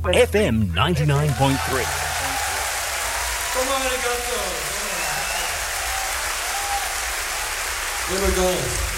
FM 99.3. Come on, arigato. Here we go.